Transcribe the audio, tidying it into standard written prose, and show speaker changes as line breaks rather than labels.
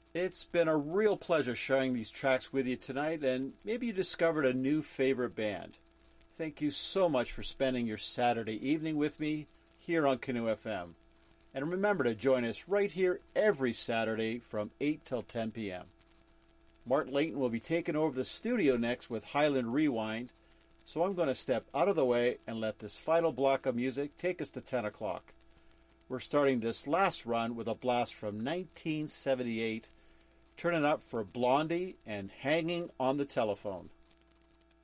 It's been a real pleasure sharing these tracks with you tonight, and maybe you discovered a new favorite band. Thank you so much for spending your Saturday evening with me here on Canoe FM. And remember to join us right here every Saturday from 8 till 10 p.m. Martin Layton will be taking over the studio next with Highland Rewind, so I'm going to step out of the way and let this final block of music take us to 10 o'clock. We're starting this last run with a blast from 1978, turning up for Blondie and Hanging on the Telephone.